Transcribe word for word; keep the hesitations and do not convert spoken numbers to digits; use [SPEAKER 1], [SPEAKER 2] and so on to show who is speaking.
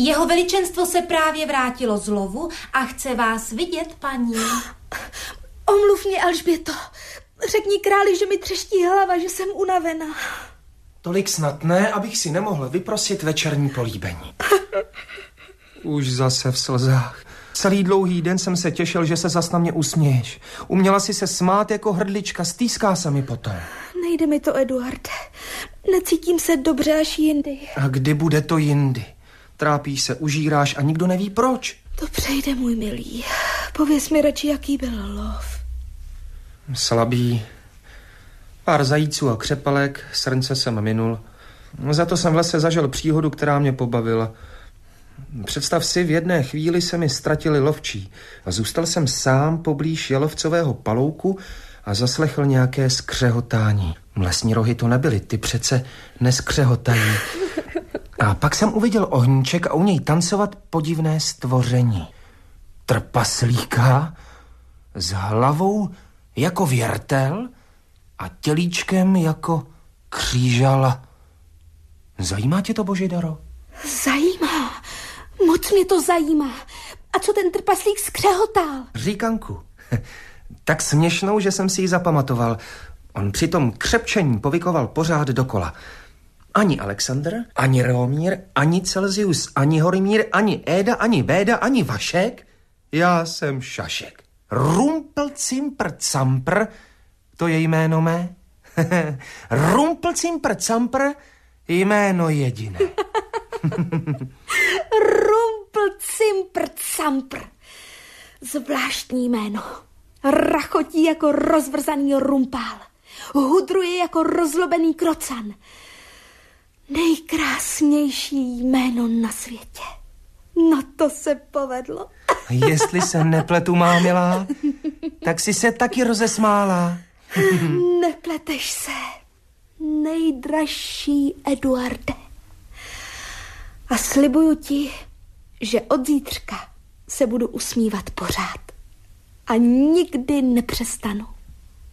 [SPEAKER 1] Jeho veličenstvo se právě vrátilo z lovu a chce vás vidět, paní.
[SPEAKER 2] Omluv mě, Alžběto. Řekni králi, že mi třeští hlava, že jsem unavená.
[SPEAKER 3] Tolik snad ne, abych si nemohl vyprosit večerní políbení. Už zase v slzách. Celý dlouhý den jsem se těšil, že se zas na mě usměješ. Uměla si se smát jako hrdlička, stýská se mi potom.
[SPEAKER 2] Nejde mi to, Eduarde. Necítím se dobře až jindy.
[SPEAKER 3] A kdy bude to jindy? Trápíš se, užíráš a nikdo neví proč.
[SPEAKER 2] To přejde, můj milý. Pověz mi radši, jaký byl lov.
[SPEAKER 3] Slabý. Pár zajíců a křepelek, srnce jsem minul. Za to jsem v lese zažil příhodu, která mě pobavila. Představ si, v jedné chvíli se mi ztratili lovčí a zůstal jsem sám poblíž jalovcového palouku a zaslechl nějaké skřehotání. Lesní rohy to nebyly, ty přece neskřehotají. A pak jsem uviděl ohníček a u něj tancovat podivné stvoření. Trpaslíka s hlavou jako věrtel a tělíčkem jako křížala. Zajímá tě to, Božidaro?
[SPEAKER 2] Zajímá. Moc mě to zajímá. A co ten trpaslík skřehotal?
[SPEAKER 3] Říkanku. Tak směšnou, že jsem si ji zapamatoval. On při tom křepčení povykoval pořád dokola. Ani Alexandr, ani Reomír, ani Celsius, ani Horimír, ani Éda, ani Véda, ani Vašek. Já jsem Šašek. Rumpelcimpr-campr, to je jméno mé. Rumpelcimpr-campr, jméno jediné.
[SPEAKER 2] Rumpelcimpr-campr. Zvláštní jméno. Rachotí jako rozvrzaný rumpál. Hudruje jako rozlobený krocan. Nejkrásnější jméno na světě. No to se povedlo.
[SPEAKER 3] Jestli se nepletu, má milá, tak si se taky rozesmála.
[SPEAKER 2] Nepleteš se, nejdražší Eduarde. A slibuju ti, že od zítřka se budu usmívat pořád. A nikdy nepřestanu.